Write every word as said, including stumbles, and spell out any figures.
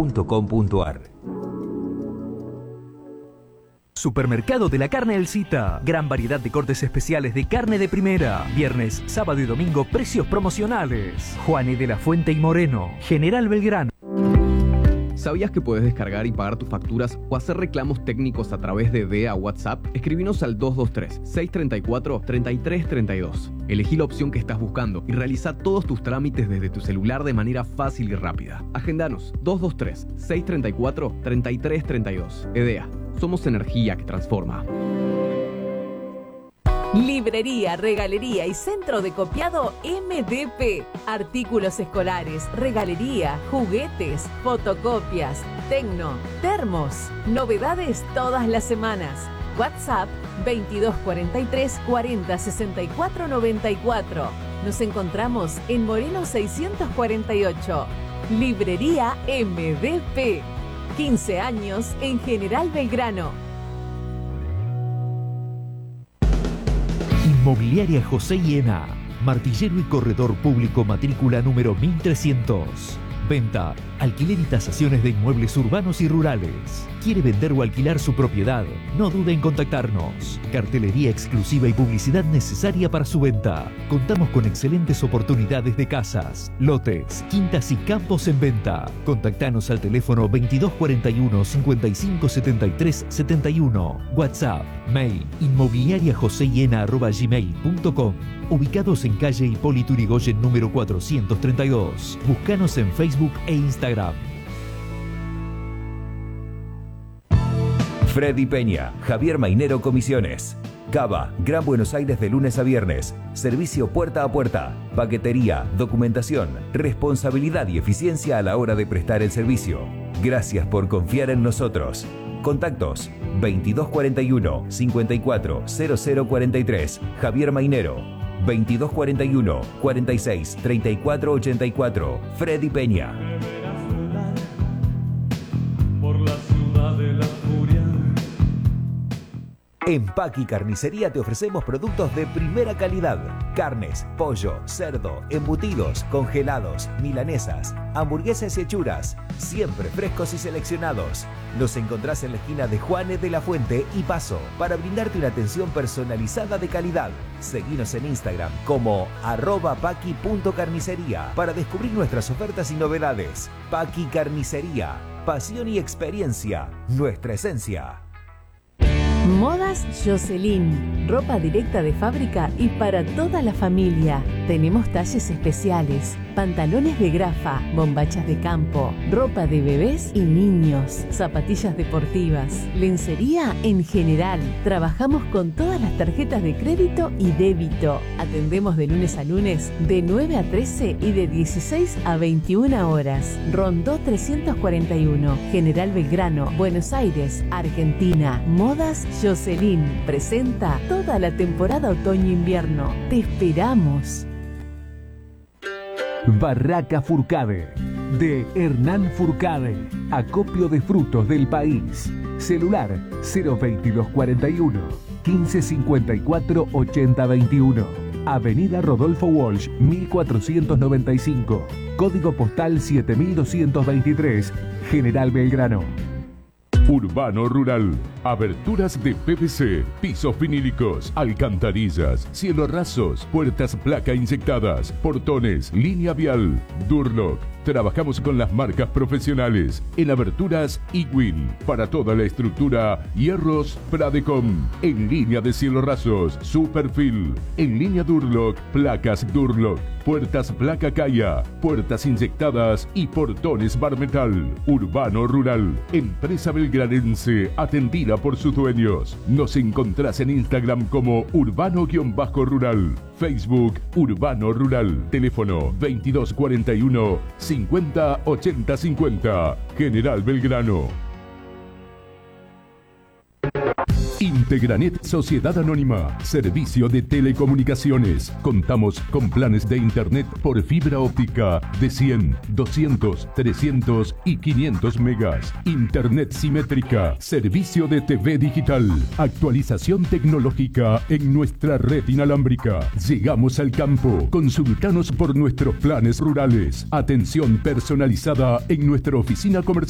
punto com punto ar. Supermercado de la Carne El Cita. Gran variedad de cortes especiales de carne de primera. Viernes, sábado y domingo, precios promocionales. Juanes de la Fuente y Moreno. General Belgrano. ¿Sabías que puedes descargar y pagar tus facturas o hacer reclamos técnicos a través de D E A WhatsApp? Escribinos al dos dos tres, seis tres cuatro, tres tres tres dos. Elegí la opción que estás buscando y realiza todos tus trámites desde tu celular de manera fácil y rápida. Agendanos dos dos tres, seis tres cuatro, tres tres tres dos. E D E A. Somos energía que transforma. Librería, regalería y centro de copiado M D P. Artículos escolares, regalería, juguetes, fotocopias, tecno, termos. Novedades todas las semanas. WhatsApp veintidós cuarenta y tres, cuarenta, sesenta y cuatro, noventa y cuatro. Nos encontramos en Moreno seiscientos cuarenta y ocho. Librería M D P. quince años en General Belgrano. Inmobiliaria José Hiena, martillero y corredor público, matrícula número mil trescientos. Venta, alquiler y tasaciones de inmuebles urbanos y rurales. ¿Quiere vender o alquilar su propiedad? No dude en contactarnos. Cartelería exclusiva y publicidad necesaria para su venta. Contamos con excelentes oportunidades de casas, lotes, quintas y campos en venta. Contactanos al teléfono veintidós cuarenta y uno, cincuenta y cinco, setenta y tres, setenta y uno. WhatsApp, mail, inmobiliariajoseyena arroba gmail punto com. Ubicados en calle Hipólito Yrigoyen número cuatrocientos treinta y dos. Búscanos en Facebook e Instagram. Freddy Peña, Javier Mainero Comisiones. Cava, Gran Buenos Aires de lunes a viernes. Servicio puerta a puerta. Paquetería, documentación, responsabilidad y eficiencia a la hora de prestar el servicio. Gracias por confiar en nosotros. Contactos veintidós cuarenta y uno, cincuenta y cuatro, cero cero cuarenta y tres. Javier Mainero. veintidós cuarenta y uno, cuarenta y seis, treinta y cuatro ochenta y cuatro. Freddy Peña. Por la ciudad de la furia. En Paqui Carnicería te ofrecemos productos de primera calidad. Carnes, pollo, cerdo, embutidos, congelados, milanesas, hamburguesas y hechuras. Siempre frescos y seleccionados. Nos encontrás en la esquina de Juanes de la Fuente y Paso para brindarte una atención personalizada de calidad. Seguinos en Instagram como arroba paqui punto carnicería para descubrir nuestras ofertas y novedades. Paqui Carnicería. Pasión y experiencia. Nuestra esencia. Modas Jocelyn, ropa directa de fábrica y para toda la familia. Tenemos talles especiales, pantalones de grafa, bombachas de campo, ropa de bebés y niños, zapatillas deportivas, lencería en general. Trabajamos con todas las tarjetas de crédito y débito. Atendemos de lunes a lunes de nueve a trece y de dieciséis a veintiuna horas. Rondó trescientos cuarenta y uno, General Belgrano, Buenos Aires, Argentina. Modas Jocelyn presenta toda la temporada otoño-invierno. Te esperamos. Barraca Furcade, de Hernán Furcade. Acopio de frutos del país. Celular cero veintidós cuarenta y uno, quince cincuenta y cuatro, ochenta veintiuno. Avenida Rodolfo Walsh, mil cuatrocientos noventa y cinco. Código postal siete mil doscientos veintitrés. General Belgrano. Urbano Rural. Aberturas de P V C, pisos vinílicos, alcantarillas, cielos rasos, puertas placa inyectadas, portones, línea vial, Durlock. Trabajamos con las marcas profesionales. En aberturas, Iguin. Para toda la estructura, hierros, Pradecom. En línea de cielos rasos, Superfil. En línea Durlock, placas Durlock. Puertas placa Caya. Puertas inyectadas y portones Barmetal. Urbano Rural. Empresa belgranense atendida por sus dueños. Nos encontrás en Instagram como Urbano-Rural. Facebook Urbano Rural. Teléfono veintidós cuarenta y uno, cincuenta ochenta cincuenta. General Belgrano. Integranet Sociedad Anónima, servicio de telecomunicaciones. Contamos con planes de internet por fibra óptica de cien, doscientos, trescientos y quinientos megas. Internet simétrica, servicio de T V digital, actualización tecnológica en nuestra red inalámbrica. Llegamos al campo. Consultanos por nuestros planes rurales. Atención personalizada en nuestra oficina comercial.